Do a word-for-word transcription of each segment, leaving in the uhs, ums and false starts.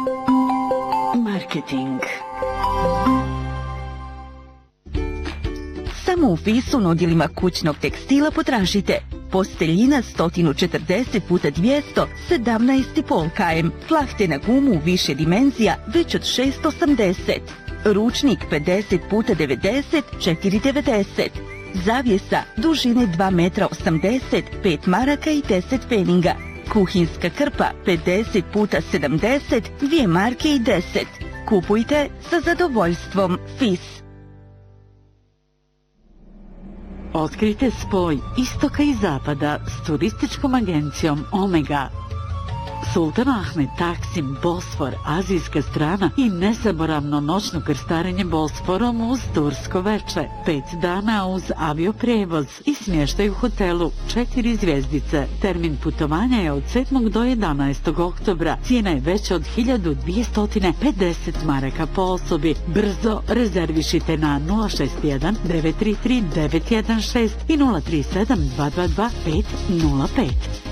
Marketing. Samo u Fisu na odjelima kućnog tekstila potražite posteljina sto četrdeset puta dvjesto, sedamnaest zarez pet kilometara, plahte na gumu u više dimenzija već od šest osamdeset, ručnik pedeset puta devedeset, četiri devedeset, zavjesa dužine dva metra osamdeset, pet maraka i deset pfeninga, kuhinska krpa pedeset puta sedamdeset, dvije marke i deset. Kupujte sa zadovoljstvom. Fis. Otkrite spoj istoka i zapada s turističkom agencijom Omega. Sultan Ahmed, Taksim, Bosfor, azijska strana i nezaboravno noćno krstarenje Bosforom uz tursko veče. Pet dana uz avioprijevoz i smještaj u hotelu četiri zvjezdice. Termin putovanja je od sedmog do jedanaestog oktobra. Cijena je veća od hiljadu dvjesto pedeset maraka po osobi. Brzo rezervišite na nula šest jedan devet tri tri devet jedan šest i nula tri sedam dva dva dva pet nula pet.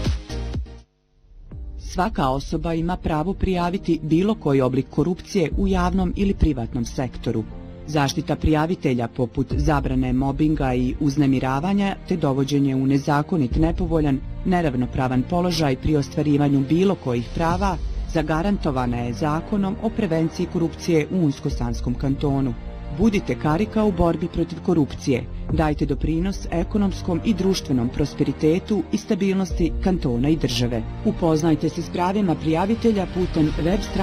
Svaka osoba ima pravo prijaviti bilo koji oblik korupcije u javnom ili privatnom sektoru. Zaštita prijavitelja poput zabrane mobinga i uznemiravanja te dovođenje u nezakonit, nepovoljan, neravnopravan položaj pri ostvarivanju bilo kojih prava zagarantovana je Zakonom o prevenciji korupcije u Unsko-Sanskom kantonu. Budite karika u borbi protiv korupcije. Dajte doprinos ekonomskom i društvenom prosperitetu i stabilnosti kantona i države. Upoznajte se s pravima prijavitelja putem web stranice